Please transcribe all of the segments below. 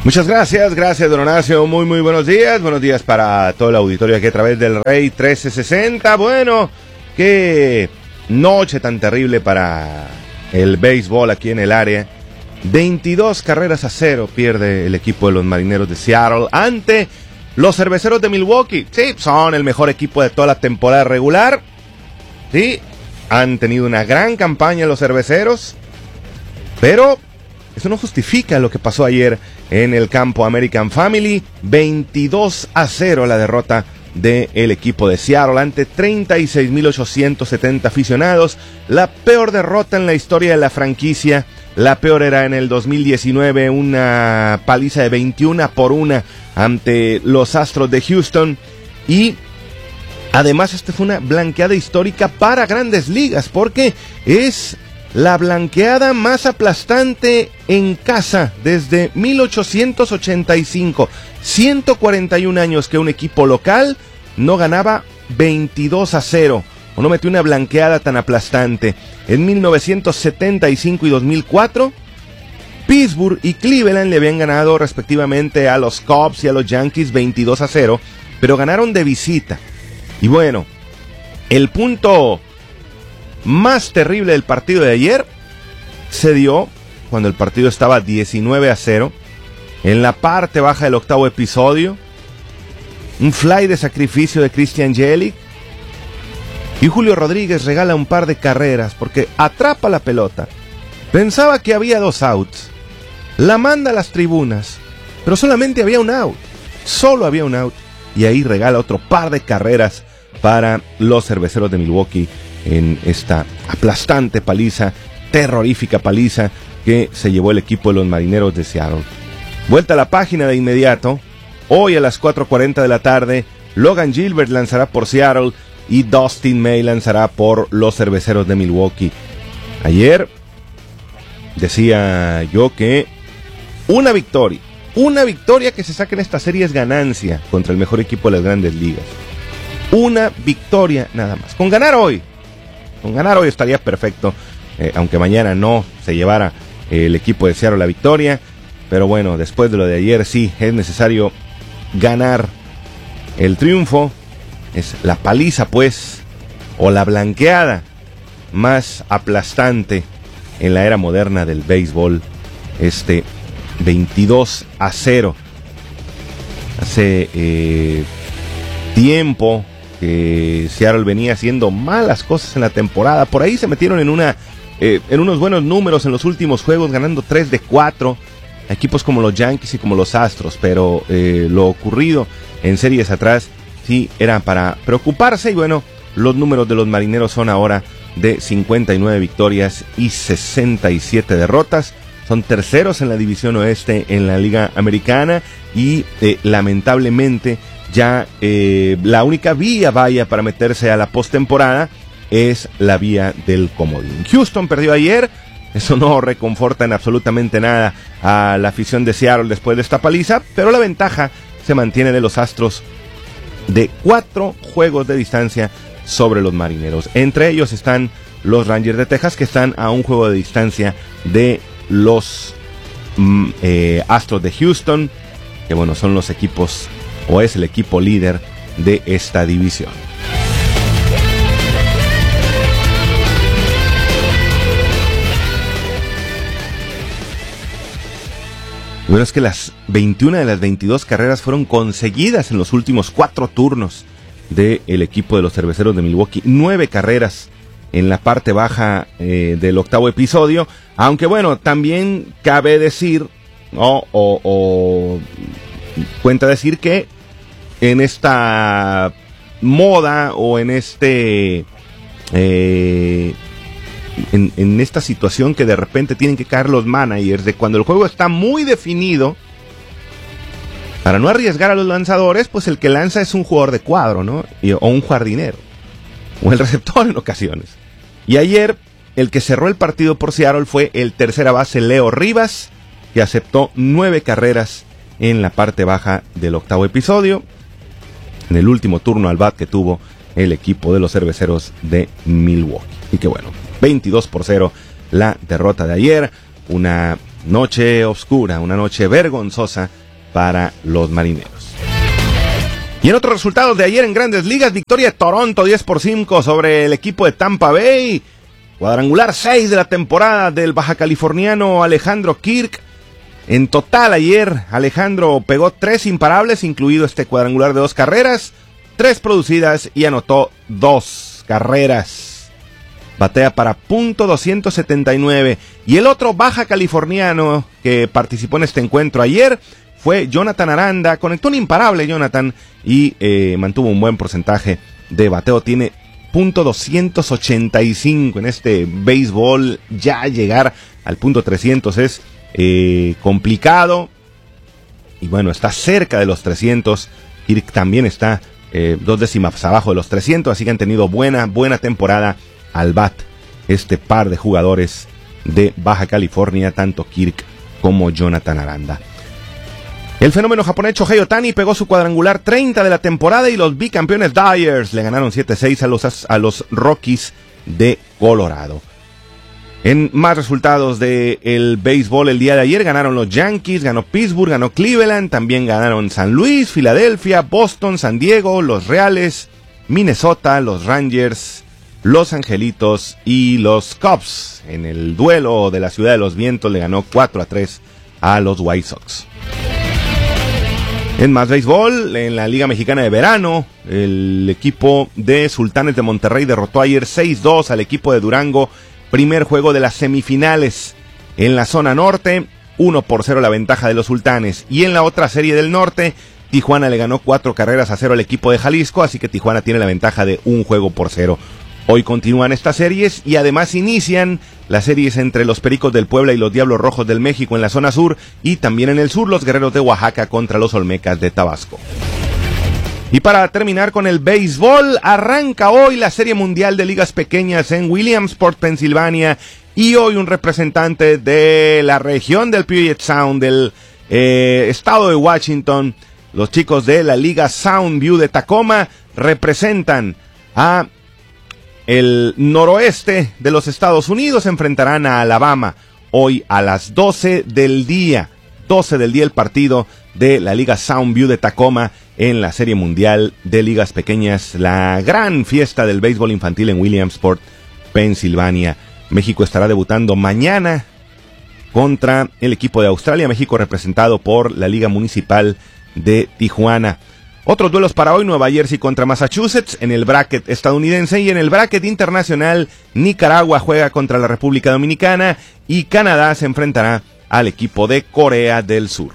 Muchas gracias, don Horacio, muy buenos días para todo el auditorio aquí a través del Rey 1360, bueno, qué noche tan terrible para el béisbol aquí en el área, 22-0 pierde el equipo de los Marineros de Seattle ante los Cerveceros de Milwaukee, sí, son el mejor equipo de toda la temporada regular, sí, han tenido una gran campaña los Cerveceros, pero eso no justifica lo que pasó ayer en el campo American Family. 22-0 la derrota del equipo de Seattle ante 36,870 aficionados. La peor derrota en la historia de la franquicia. La peor era en el 2019, una paliza de 21-1 ante los Astros de Houston. Y además esta fue una blanqueada histórica para Grandes Ligas, porque es la blanqueada más aplastante en casa desde 1885. 141 años que un equipo local no ganaba 22-0 o no metió una blanqueada tan aplastante. En 1975 y 2004, Pittsburgh y Cleveland le habían ganado respectivamente a los Cubs y a los Yankees 22-0, pero ganaron de visita. Y bueno, el punto más terrible del partido de ayer se dio cuando el partido estaba 19-0 en la parte baja del octavo episodio. Un fly de sacrificio de Christian Yelich y Julio Rodríguez regala un par de carreras porque atrapa la pelota. Pensaba que había 2 outs, la manda a las tribunas, pero solamente había un out, solo había un out, y ahí regala otro par de carreras para los Cerveceros de Milwaukee en esta aplastante paliza, terrorífica paliza que se llevó el equipo de los Marineros de Seattle. Vuelta a la página de inmediato. Hoy a las 4:40 de la tarde, Logan Gilbert lanzará por Seattle y Dustin May lanzará por los Cerveceros de Milwaukee. Ayer decía yo que una victoria que se saque en esta serie es ganancia contra el mejor equipo de las Grandes Ligas. Una victoria nada más. Con ganar hoy estaría perfecto, aunque mañana no se llevara el equipo de Seattle la victoria. Pero bueno, después de lo de ayer sí es necesario ganar el triunfo. Es la paliza pues, o la blanqueada más aplastante en la era moderna del béisbol. 22-0. Hace tiempo que Seattle venía haciendo malas cosas en la temporada. Por ahí se metieron en unos buenos números en los últimos juegos, ganando 3 de 4 a equipos como los Yankees y como los Astros, pero lo ocurrido en series atrás sí era para preocuparse. Y bueno, los números de los Marineros son ahora de 59 victorias y 67 derrotas. Son terceros en la división oeste en la Liga Americana y lamentablemente ya la única vía para meterse a la postemporada es la vía del comodín. Houston perdió ayer, eso no reconforta en absolutamente nada a la afición de Seattle después de esta paliza, pero la ventaja se mantiene de los Astros de 4 juegos de distancia sobre los Marineros. Entre ellos están los Rangers de Texas, que están a un juego de distancia de los Astros de Houston, que bueno, son los equipos, o es el equipo líder de esta división. Bueno, es que las 21 de las 22 carreras fueron conseguidas en los últimos 4 turnos del equipo de los Cerveceros de Milwaukee. 9 carreras en la parte baja del octavo episodio, aunque bueno, también cabe decir, ¿no? Cuenta decir que en esta moda o en en esta situación que de repente tienen que caer los managers, de cuando el juego está muy definido, para no arriesgar a los lanzadores, pues el que lanza es un jugador de cuadro, ¿no? O un jardinero, o el receptor en ocasiones. Y ayer, el que cerró el partido por Seattle fue el tercera base Leo Rivas, que aceptó 9 carreras en la parte baja del octavo episodio, en el último turno al bat que tuvo el equipo de los Cerveceros de Milwaukee. Y que bueno, 22-0 la derrota de ayer, una noche oscura, una noche vergonzosa para los marineros. Y en otros resultados de ayer en Grandes Ligas, victoria de Toronto 10-5 sobre el equipo de Tampa Bay. Cuadrangular 6 de la temporada del baja californiano Alejandro Kirk. En total ayer Alejandro pegó 3 imparables, incluido este cuadrangular de 2 carreras, 3 producidas y anotó 2 carreras. Batea para .279. Y el otro baja californiano que participó en este encuentro ayer fue Jonathan Aranda. Conectó un imparable Jonathan y mantuvo un buen porcentaje de bateo. Tiene .285 en este béisbol. Ya llegar al .300 es complicado. Y bueno, está cerca de los 300. Kirk también está 2 décimas abajo de los 300. Así que han tenido buena temporada al bat este par de jugadores de Baja California, tanto Kirk como Jonathan Aranda. El fenómeno japonés Shohei Ohtani pegó su cuadrangular 30 de la temporada y los bicampeones Dyers le ganaron 7-6 a los Rockies de Colorado. En más resultados del béisbol el día de ayer, ganaron los Yankees, ganó Pittsburgh, ganó Cleveland, también ganaron San Luis, Filadelfia, Boston, San Diego, los Reales, Minnesota, los Rangers, los Angelitos y los Cubs. En el duelo de la Ciudad de los Vientos le ganó 4-3 a los White Sox. En más béisbol, en la Liga Mexicana de Verano, el equipo de Sultanes de Monterrey derrotó ayer 6-2 al equipo de Durango, primer juego de las semifinales. En la zona norte, 1-0 la ventaja de los Sultanes. Y en la otra serie del norte, Tijuana le ganó 4-0 al equipo de Jalisco, así que Tijuana tiene la ventaja de 1-0. Hoy continúan estas series y además inician las series entre los Pericos del Puebla y los Diablos Rojos del México en la zona sur, y también en el sur los Guerreros de Oaxaca contra los Olmecas de Tabasco. Y para terminar con el béisbol, arranca hoy la Serie Mundial de Ligas Pequeñas en Williamsport, Pensilvania, y hoy un representante de la región del Puget Sound, del estado de Washington, los chicos de la Liga Soundview de Tacoma, representan a el noroeste de los Estados Unidos, enfrentarán a Alabama hoy a las 12 del día el partido de la Liga Soundview de Tacoma en la Serie Mundial de Ligas Pequeñas, la gran fiesta del béisbol infantil en Williamsport, Pensilvania. México estará debutando mañana contra el equipo de Australia, México representado por la Liga Municipal de Tijuana. Otros duelos para hoy: Nueva Jersey contra Massachusetts en el bracket estadounidense, y en el bracket internacional Nicaragua juega contra la República Dominicana y Canadá se enfrentará al equipo de Corea del Sur.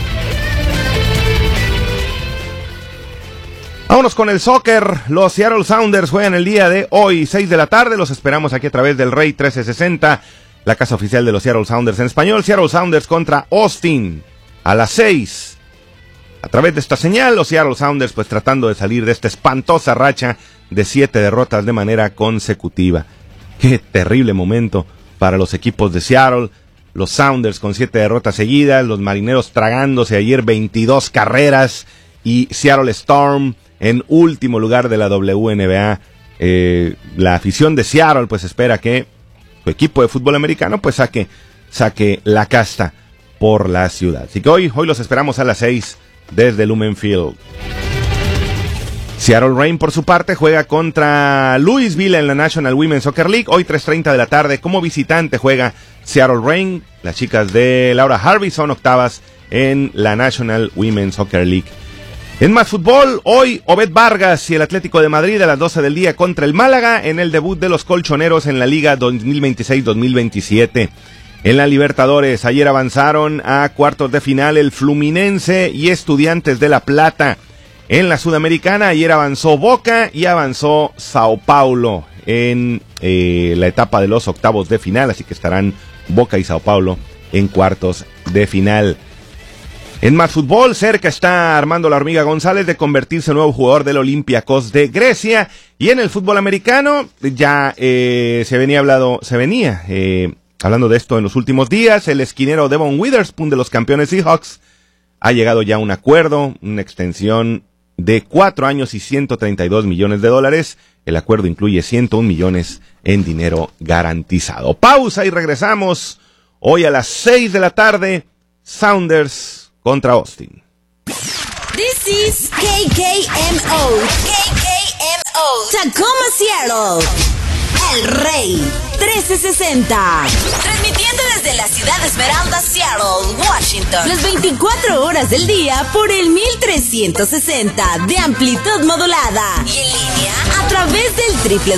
Vámonos con el soccer. Los Seattle Sounders juegan el día de hoy, 6 de la tarde. Los esperamos aquí a través del Rey 1360, la casa oficial de los Seattle Sounders en español. Seattle Sounders contra Austin a las 6. A través de esta señal, los Seattle Sounders pues tratando de salir de esta espantosa racha de 7 derrotas de manera consecutiva. Qué terrible momento para los equipos de Seattle. Los Sounders con 7 derrotas seguidas, los Marineros tragándose ayer 22 carreras y Seattle Storm en último lugar de la WNBA. La afición de Seattle pues espera que su equipo de fútbol americano pues saque la casta por la ciudad. Así que hoy los esperamos a las 6 desde Lumen Field. Seattle Reign por su parte juega contra Louisville en la National Women's Soccer League. Hoy 3:30 de la tarde como visitante juega Seattle Reign. Las chicas de Laura Harvey son octavas en la National Women's Soccer League. En más fútbol, hoy Obed Vargas y el Atlético de Madrid a las 12 del día contra el Málaga en el debut de los colchoneros en la Liga 2026-2027. En la Libertadores, ayer avanzaron a cuartos de final el Fluminense y Estudiantes de La Plata. En la Sudamericana, ayer avanzó Boca y avanzó Sao Paulo en la etapa de los octavos de final, así que estarán Boca y Sao Paulo en cuartos de final. En más fútbol, cerca está Armando La Hormiga González de convertirse en nuevo jugador del Olympiacos de Grecia. Y en el fútbol americano, ya se venía hablando de esto en los últimos días. El esquinero Devon Witherspoon de los campeones Seahawks ha llegado ya a un acuerdo, una extensión de 4 años y $132 millones. El acuerdo incluye 101 millones en dinero garantizado. Pausa y regresamos. Hoy a las 6 de la tarde, Sounders contra Austin. This is KKMO. Tacoma, Seattle. El Rey 1360. Transmitiendo desde la ciudad de Esmeralda, Seattle, Washington. Las 24 horas del día por el 1360 de amplitud modulada. Y en línea a través del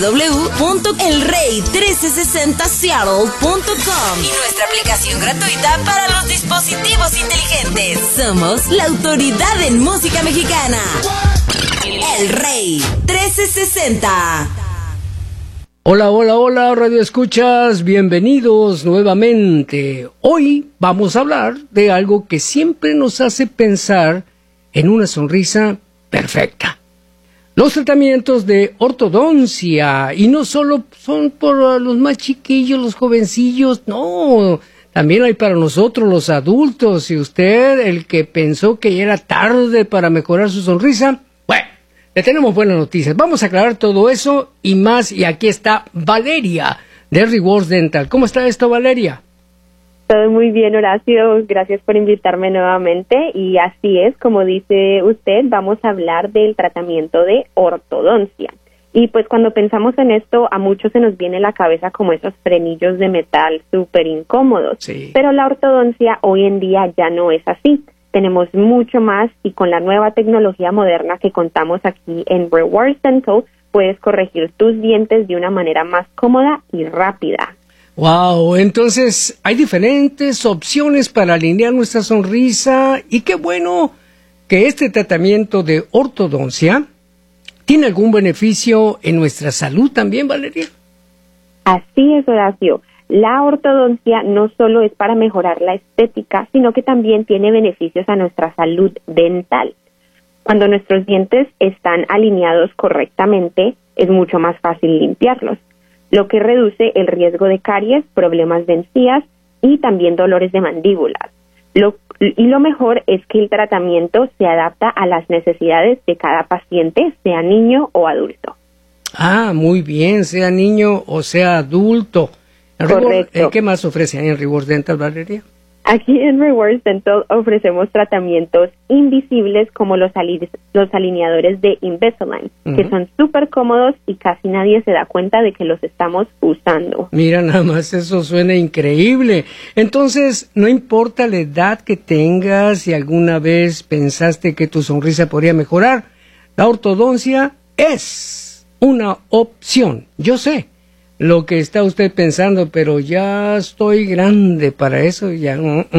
www.elrey1360seattle.com. Y nuestra aplicación gratuita para los dispositivos inteligentes. Somos la autoridad en música mexicana. El Rey 1360. Hola, hola, hola, Radio Escuchas, bienvenidos nuevamente. Hoy vamos a hablar de algo que siempre nos hace pensar en una sonrisa perfecta. Los tratamientos de ortodoncia, y no solo son por los más chiquillos, los jovencillos, no, también hay para nosotros los adultos. Y usted, el que pensó que ya era tarde para mejorar su sonrisa, bueno, le tenemos buenas noticias. Vamos a aclarar todo eso y más. Y aquí está Valeria de Rewards Dental. ¿Cómo está esto, Valeria? Todo muy bien, Horacio. Gracias por invitarme nuevamente. Y así es, como dice usted, vamos a hablar del tratamiento de ortodoncia. Y pues cuando pensamos en esto, a muchos se nos viene a la cabeza como esos frenillos de metal súper incómodos. Sí. Pero la ortodoncia hoy en día ya no es así. Tenemos mucho más, y con la nueva tecnología moderna que contamos aquí en Rewards Dental, puedes corregir tus dientes de una manera más cómoda y rápida. Wow, entonces hay diferentes opciones para alinear nuestra sonrisa, y qué bueno que este tratamiento de ortodoncia tiene algún beneficio en nuestra salud también, Valeria. Así es, Horacio. La ortodoncia no solo es para mejorar la estética, sino que también tiene beneficios a nuestra salud dental. Cuando nuestros dientes están alineados correctamente, es mucho más fácil limpiarlos, lo que reduce el riesgo de caries, problemas de encías y también dolores de mandíbulas. Lo mejor es que el tratamiento se adapta a las necesidades de cada paciente, sea niño o adulto. Ah, muy bien, sea niño o sea adulto. Correcto. ¿Qué más ofrecen en Rewards Dental, Valeria? Aquí en Rewards Dental ofrecemos tratamientos invisibles como los alineadores de Invisalign, que son súper cómodos y casi nadie se da cuenta de que los estamos usando. Mira, nada más, eso suena increíble. Entonces, no importa la edad que tengas, si alguna vez pensaste que tu sonrisa podría mejorar, la ortodoncia es una opción. Yo sé lo que está usted pensando, pero ya estoy grande para eso, ya.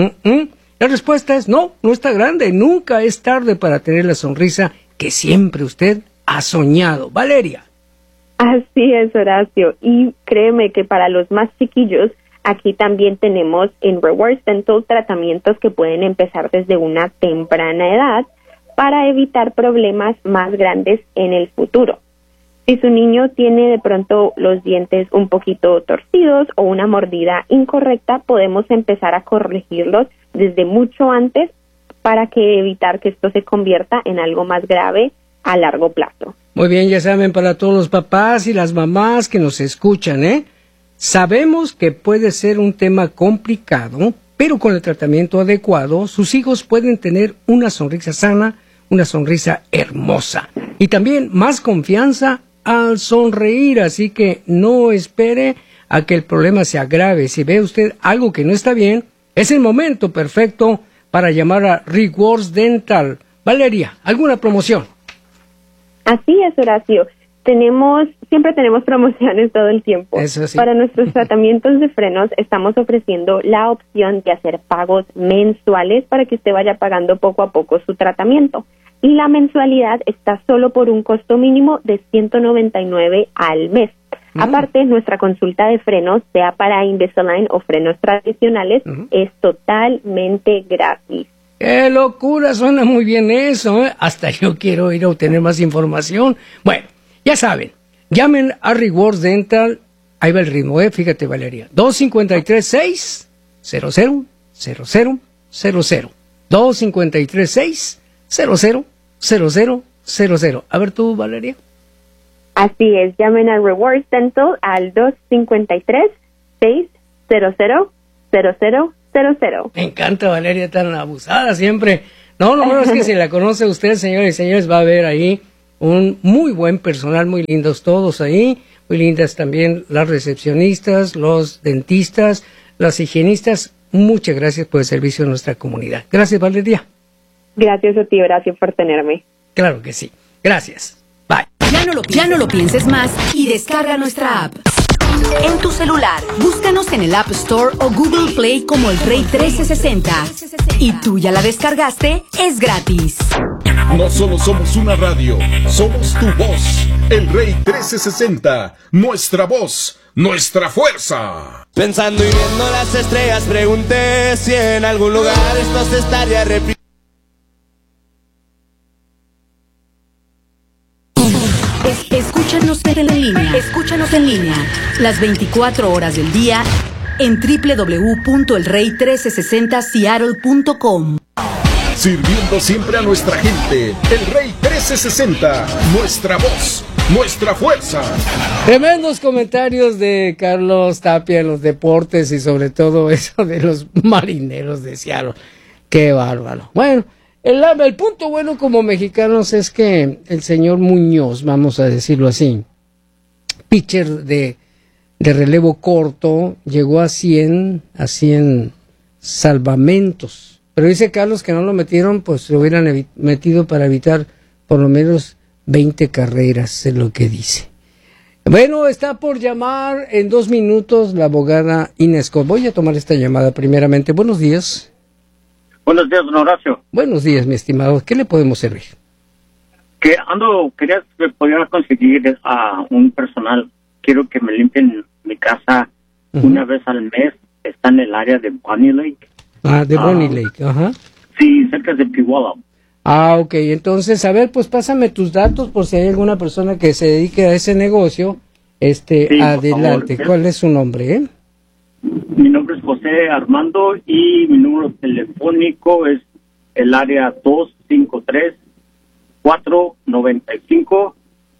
La respuesta es no está grande, nunca es tarde para tener la sonrisa que siempre usted ha soñado. Valeria. Así es, Horacio, y créeme que para los más chiquillos, aquí también tenemos en Rewards Dental tratamientos que pueden empezar desde una temprana edad para evitar problemas más grandes en el futuro. Si su niño tiene de pronto los dientes un poquito torcidos o una mordida incorrecta, podemos empezar a corregirlos desde mucho antes para evitar que esto se convierta en algo más grave a largo plazo. Muy bien, ya saben, para todos los papás y las mamás que nos escuchan, sabemos que puede ser un tema complicado, pero con el tratamiento adecuado, sus hijos pueden tener una sonrisa sana, una sonrisa hermosa y también más confianza al sonreír, así que no espere a que el problema se agrave. Si ve usted algo que no está bien, es el momento perfecto para llamar a Rewards Dental. Valeria, ¿alguna promoción? Así es, Horacio. Siempre tenemos promociones todo el tiempo. Eso sí. Para nuestros tratamientos de frenos estamos ofreciendo la opción de hacer pagos mensuales para que usted vaya pagando poco a poco su tratamiento. Y la mensualidad está solo por un costo mínimo de $199 al mes. Aparte, nuestra consulta de frenos, sea para Invisalign o frenos tradicionales, es totalmente gratis. ¡Qué locura! Suena muy bien eso, Hasta yo quiero ir a obtener más información. Bueno, ya saben, llamen a Rewards Dental. Ahí va el ritmo, Fíjate, Valeria. 253-600-0000. 253-600-0000. A ver tú, Valeria. Así es, llamen a Rewards Dental al 253-600-0000. 866-392-0000. Me encanta Valeria, tan abusada siempre. No, es que si la conoce usted, señores y señores, va a ver ahí un muy buen personal, muy lindos todos ahí, muy lindas también las recepcionistas, los dentistas, las higienistas. Muchas gracias por el servicio a nuestra comunidad. Gracias, Valeria. Gracias a ti, Horacio, por tenerme. Claro que sí. Gracias. Bye. Ya no lo pienses más y descarga nuestra app. En tu celular, búscanos en el App Store o Google Play como El Rey 1360. ¿Y tú ya la descargaste? Es gratis. No solo somos una radio, somos tu voz. El Rey 1360, nuestra voz, nuestra fuerza. Pensando y viendo las estrellas, pregunté si en algún lugar esto se estaría repitiendo. Escúchanos en línea, las 24 horas del día en www.elrey1360seattle.com. Sirviendo siempre a nuestra gente. El Rey 1360, nuestra voz, nuestra fuerza. Tremendos comentarios de Carlos Tapia en los deportes y sobre todo eso de los marineros de Seattle. Qué bárbaro. Bueno, el punto bueno como mexicanos es que el señor Muñoz, vamos a decirlo así, pitcher de relevo corto, llegó a 100 salvamentos. Pero dice Carlos que no lo metieron, pues lo hubieran metido para evitar por lo menos 20 carreras, es lo que dice. Bueno, está por llamar en 2 minutos la abogada Inés Scott. Voy a tomar esta llamada primeramente. Buenos días. Buenos días, don Horacio. Buenos días, mi estimado. ¿Qué le podemos servir? Quería que pudiera conseguir a un personal. Quiero que me limpien mi casa una vez al mes. Está en el área de Bonnie Lake. De Bonnie Lake, ajá. Sí, cerca de Puyallup. Ok. Entonces, a ver, pues pásame tus datos por si hay alguna persona que se dedique a ese negocio. Sí, adelante. ¿Cuál es su nombre, Mi nombre es José Armando y mi número telefónico es el área 253-495-8513.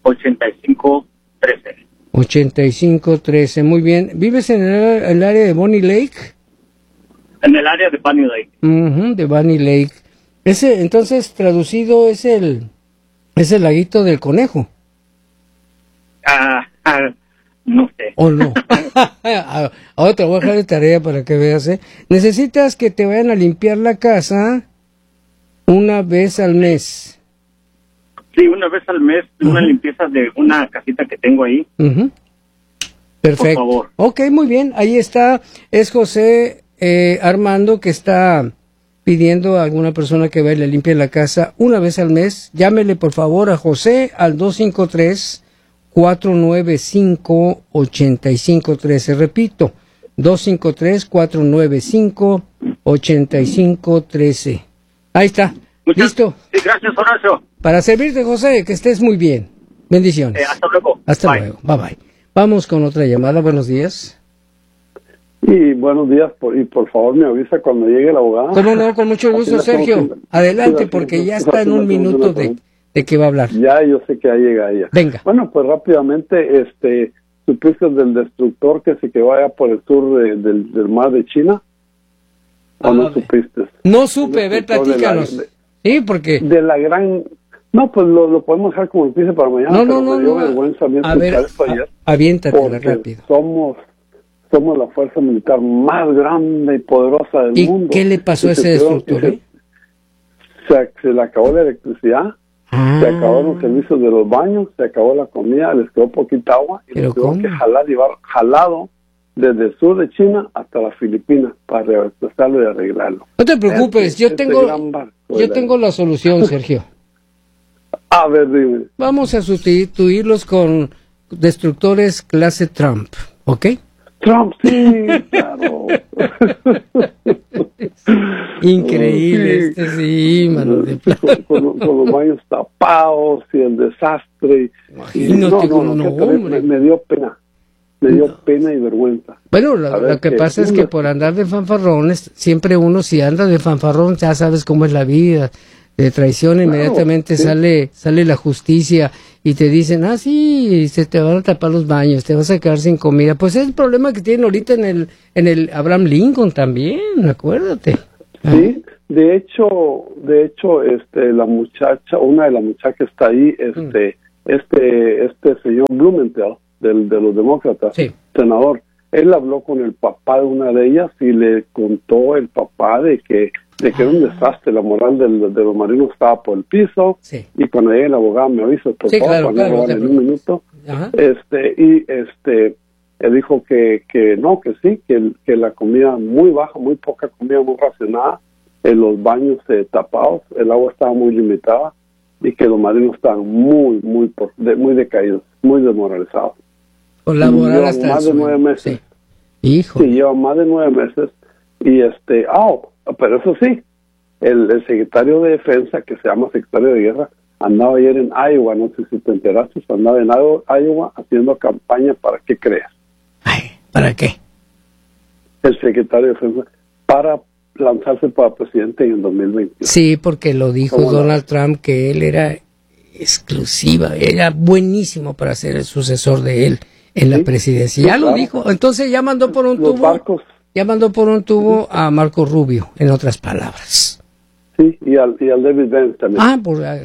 8513, muy bien. ¿Vives en el área de Bonnie Lake? En el área de Bonnie Lake. De Bonnie Lake. Ese, entonces, traducido, es el laguito del conejo. No sé. ¿O no? Ahora te voy a dejar de tarea para que veas, Necesitas que te vayan a limpiar la casa una vez al mes. Sí, una vez al mes, una limpieza de una casita que tengo ahí. Perfecto. Por favor. Ok, muy bien. Ahí está. Es José Armando que está pidiendo a alguna persona que vaya y le limpie la casa una vez al mes. Llámele, por favor, a José al 253-495-8513. Repito, 253-495-8513. Ahí está. ¿Listo? Sí, gracias, Horacio. Para servirte, José, que estés muy bien. Bendiciones. Hasta luego. Hasta luego. Bye bye. Vamos con otra llamada. Buenos días. Y buenos días, y por favor me avisa cuando llegue la abogada. ¿Cómo no? Con mucho gusto, Sergio. Adelante, porque ya está en un minuto de qué va a hablar. Ya, yo sé que ya llega ella. Venga. Bueno, pues rápidamente, ¿supiste del destructor que se que vaya por el sur del mar de China? ¿O no supiste? No supe, a ver, platícanos. Sí, porque... De la gran... No, pues lo podemos dejar como empiece para mañana. No. Vergüenza a ver, aviéntatela rápido. Somos la fuerza militar más grande y poderosa del mundo. ¿Y qué le pasó a ese destructor? Se le acabó la electricidad, se acabaron los servicios de los baños, se acabó la comida, les quedó poquita agua y les tuvo que llevar jalado desde el sur de China hasta las Filipinas para tratarlo y arreglarlo. No te preocupes, yo tengo la solución, Sergio. A ver, dime. Vamos a sustituirlos con destructores clase Trump, ¿ok? Trump, sí, claro. Increíble, sí, mano de plata. Con los baños tapados y el desastre. Me dio pena. Me dio pena y vergüenza. Bueno, lo que pasa es que por andar de fanfarrones, siempre uno si anda de fanfarrón, ya sabes cómo es la vida. traición, inmediatamente sale la justicia y te dicen, sí, se te van a tapar los baños, te vas a quedar sin comida. Pues es el problema que tienen ahorita en el Abraham Lincoln también, acuérdate. Sí, de hecho, la muchacha, una de las muchachas que está ahí, este señor Blumenthal, de los demócratas, senador, él habló con el papá de una de ellas y le contó el papá de que era un desastre, la moral de los marinos estaba por el piso, y cuando llegue el abogado me avisa, por favor, en un minuto. Él dijo que sí, que la comida muy baja, muy poca comida, muy racionada, los baños tapados, el agua estaba muy limitada, y que los marinos estaban muy decaídos, muy desmoralizados. Colaborar hasta más de 9 meses. Hijo. Sí, lleva más de 9 meses. Y pero eso sí, el secretario de Defensa, que se llama secretario de Guerra, andaba ayer en Iowa, no sé si te enteraste, andaba en Iowa haciendo campaña. ¿Para qué crees? ¿Para qué? El secretario de Defensa, para lanzarse para presidente en el 2021. Sí, porque lo dijo Donald Trump, que él era exclusiva, era buenísimo para ser el sucesor de él en la presidencia. Ya lo dijo, entonces ya mandó por un tubo a Marco Rubio, en otras palabras. Sí, y al David Vance también.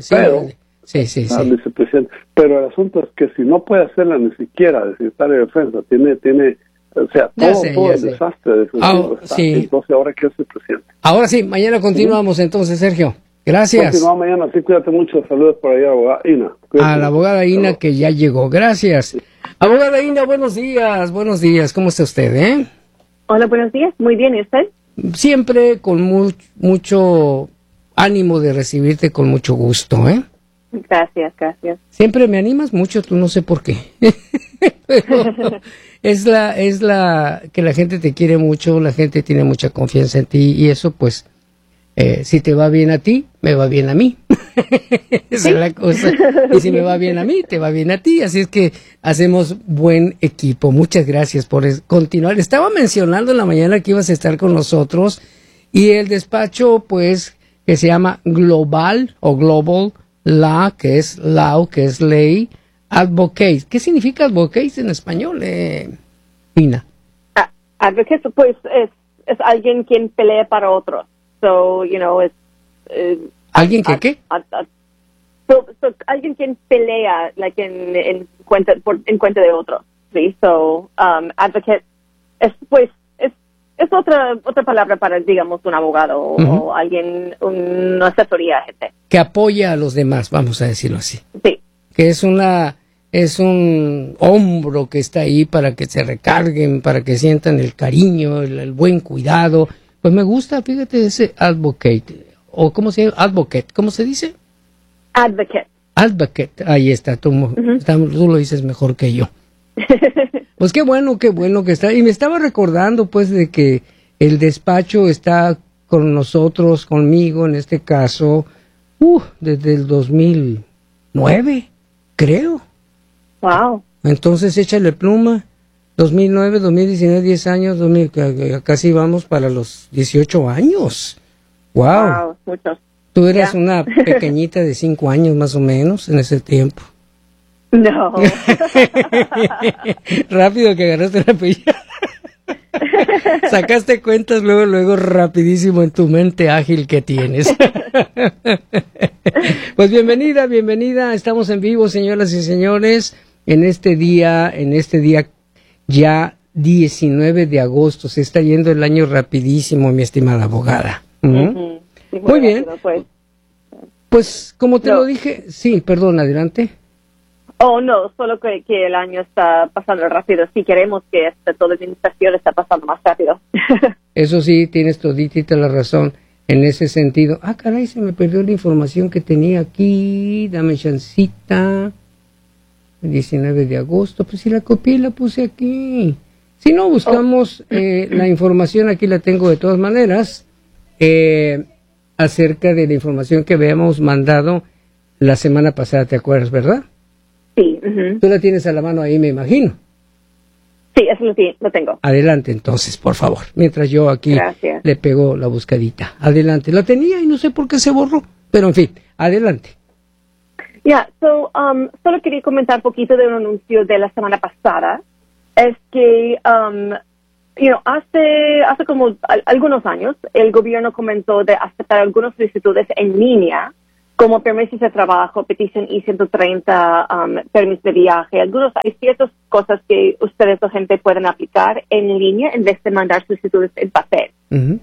Sí. Vicepresidente. Pero el asunto es que si no puede hacerla ni siquiera de secretario de Defensa, tiene o sea, todo el desastre de entonces ahora que es el presidente. Ahora sí, mañana continuamos entonces, Sergio. Gracias. Continuamos mañana, sí, cuídate mucho. Saludos por allá, abogada Ina. A la abogada Ina, que ya llegó. Gracias. Sí. Abogada Ina, buenos días. ¿Cómo está usted, Hola, buenos días. Muy bien, ¿y usted? Siempre con mucho ánimo de recibirte, con mucho gusto, Gracias. Siempre me animas mucho, tú no sé por qué. Pero es la que la gente te quiere mucho, la gente tiene mucha confianza en ti, y eso pues si te va bien a ti, me va bien a mí. Esa es la cosa. Y si me va bien a mí, te va bien a ti. Así es que hacemos buen equipo. Muchas gracias por continuar. Estaba mencionando en la mañana que ibas a estar con nosotros, y el despacho pues que se llama Global Law, que es ley, Advocate. ¿Qué significa Advocate en español, Ina? Advocate pues es alguien quien pelea para otros. So, es... ¿Alguien que qué? So, alguien quien pelea, like en cuenta de otros, ¿sí? So, advocate es otra palabra para, digamos, un abogado o alguien, una asesoría, gente. Que apoya a los demás, vamos a decirlo así. Sí. Que es un hombro que está ahí para que se recarguen, para que sientan el cariño, el buen cuidado. Pues me gusta, fíjate, ese advocate. ¿O cómo se llama? Advocate. ¿Cómo se dice? Advocate. Ahí está. Tú lo dices mejor que yo. Pues qué bueno que está. Y me estaba recordando, pues, de que el despacho está con nosotros, conmigo, en este caso, desde el 2009, creo. Wow. Entonces, échale pluma. 2009, 2019, 10 años, casi vamos para los 18 años. Wow. Muchos. Tú eras una pequeñita de 5 años más o menos en ese tiempo. No. Rápido que agarraste la pilla. Sacaste cuentas luego rapidísimo en tu mente ágil que tienes. Pues bienvenida. Estamos en vivo, señoras y señores, en este día ya 19 de agosto. Se está yendo el año rapidísimo, mi estimada abogada. Uh-huh. Sí, muy bien. Pues como te lo dije, sí, perdón, adelante. Oh, no, solo que el año está pasando rápido. Si queremos que toda la administración está pasando más rápido. Eso sí, tienes toditita la razón en ese sentido. Caray, se me perdió la información que tenía aquí. Dame chancita. 19 de agosto, pues si la copié y la puse aquí. Si no, buscamos la información, aquí la tengo de todas maneras, acerca de la información que habíamos mandado la semana pasada, ¿te acuerdas, verdad? Sí. Uh-huh. Tú la tienes a la mano ahí, me imagino. Sí, eso lo tengo. Adelante, entonces, por favor, mientras yo aquí le pego la buscadita. Adelante, la tenía y no sé por qué se borró, Pero en fin, adelante. Solo quería comentar un poquito de un anuncio de la semana pasada. Es que, hace como algunos años, el gobierno comenzó de aceptar algunas solicitudes en línea, como permisos de trabajo, petición I-130, permiso de viaje. Hay ciertas cosas que ustedes o gente pueden aplicar en línea en vez de mandar solicitudes en papel. Uh-huh.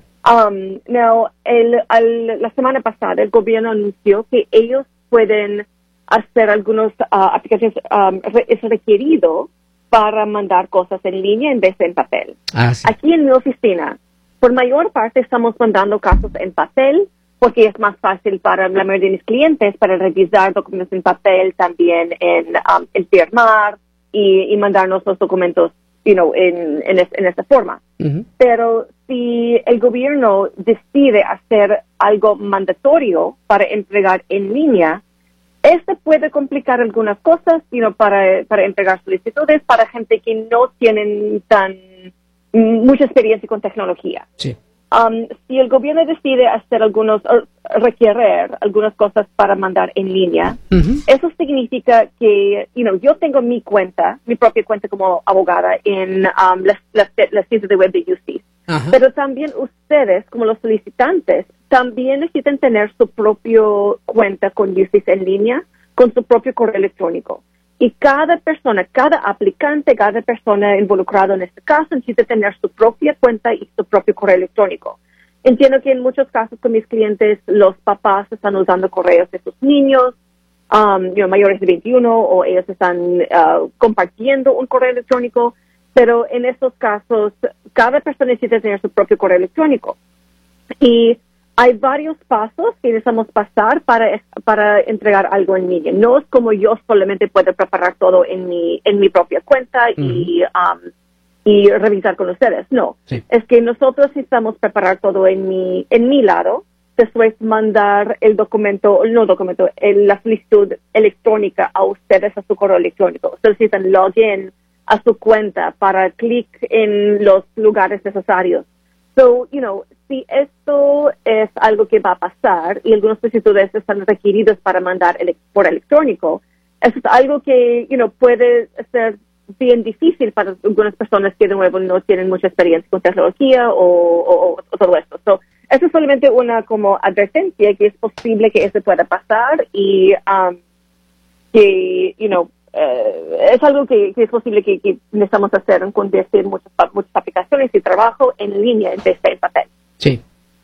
La semana pasada el gobierno anunció que ellos pueden hacer algunas aplicaciones, es requerido para mandar cosas en línea en vez de en papel. Sí. Aquí en mi oficina, por mayor parte estamos mandando casos en papel porque es más fácil para la mayoría de mis clientes para revisar documentos en papel, también en firmar y mandarnos los documentos en esta forma. Uh-huh. Pero si el gobierno decide hacer algo mandatorio para entregar en línea, puede complicar algunas cosas, para entregar solicitudes para gente que no tienen mucha experiencia con tecnología. Sí. Si el gobierno decide requerir algunas cosas para mandar en línea, uh-huh, eso significa que, yo tengo mi propia cuenta como abogada en las sitios de web de UCIS. uh-huh, Pero también ustedes, como los solicitantes, también necesitan tener su propia cuenta con UCIS en línea, con su propio correo electrónico. Y cada persona, cada aplicante, cada persona involucrada en este caso necesita tener su propia cuenta y su propio correo electrónico. Entiendo que en muchos casos con mis clientes los papás están usando correos de sus niños, mayores de 21, o ellos están compartiendo un correo electrónico, pero en estos casos cada persona necesita tener su propio correo electrónico. Y hay varios pasos que necesitamos pasar para entregar algo en línea. No es como yo solamente puedo preparar todo en mi propia cuenta uh-huh, y revisar con ustedes. No, sí, es que nosotros necesitamos preparar todo en mi lado, después mandar la solicitud electrónica a ustedes a su correo electrónico. Ustedes necesitan login a su cuenta para clic en los lugares necesarios. So, si esto es algo que va a pasar y algunas solicitudes están requeridas para mandar por electrónico, eso es algo que, puede ser bien difícil para algunas personas que, de nuevo, no tienen mucha experiencia con tecnología o todo esto. So, eso es solamente una como advertencia que es posible que eso pueda pasar y que, es algo que es posible que necesitamos hacer en convertir muchas aplicaciones y trabajo en línea en vez de en papel. sí.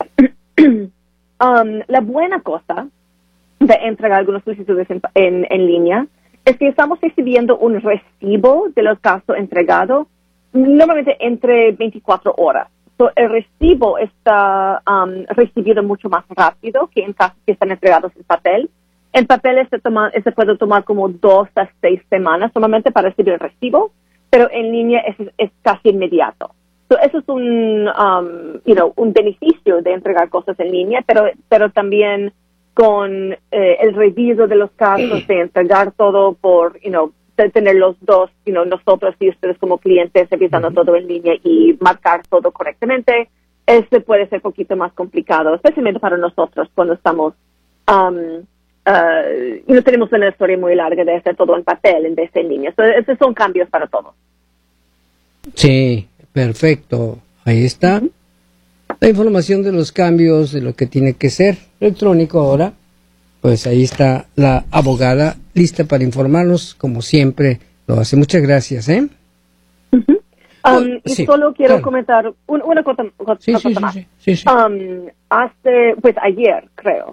La buena cosa de entregar algunas solicitudes en línea es que estamos recibiendo un recibo de los casos entregados normalmente entre 24 horas. So, el recibo está recibido mucho más rápido que en casos que están entregados en papel. En papel se puede tomar como 2 a 6 semanas solamente para recibir el recibo, pero en línea es casi inmediato. So, eso es un beneficio de entregar cosas en línea, pero también con el reviso de los casos, de entregar todo de tener los dos, nosotros y ustedes como clientes revisando todo en línea y marcar todo correctamente, puede ser un poquito más complicado, especialmente para nosotros cuando estamos no tenemos una historia muy larga de hacer todo en papel en vez de en línea. Esos son cambios para todos. Sí, perfecto. Ahí está la información de los cambios, de lo que tiene que ser electrónico ahora. Pues ahí está la abogada lista para informarnos, como siempre lo hace. Muchas gracias, ¿eh? Y solo quiero comentar una cosa más. Sí. Ayer, creo,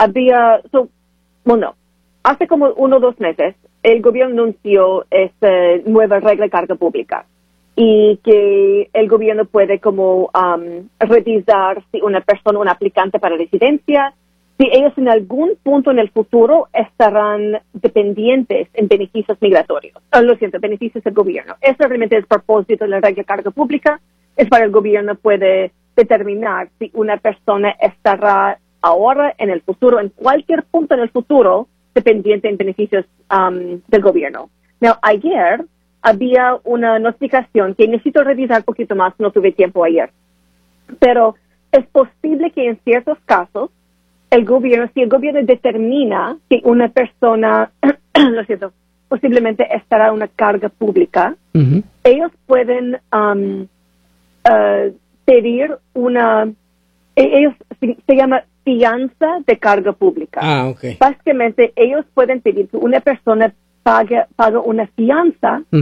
hace como 1 o 2 meses, el gobierno anunció esta nueva regla de carga pública y que el gobierno puede como revisar si una persona, un aplicante para residencia, si ellos en algún punto en el futuro estarán dependientes en beneficios migratorios. Beneficios del gobierno. Eso realmente es el propósito de la regla de carga pública. Es para el gobierno puede determinar si una persona estará ahora, en el futuro, en cualquier punto en el futuro, dependiente en beneficios del gobierno. Ayer había una notificación que necesito revisar un poquito más, no tuve tiempo ayer. Pero es posible que en ciertos casos si el gobierno determina que una persona, lo siento, posiblemente estará una carga pública, ellos pueden pedir se llama fianza de carga pública. Okay. Básicamente, ellos pueden pedir que una persona pague una fianza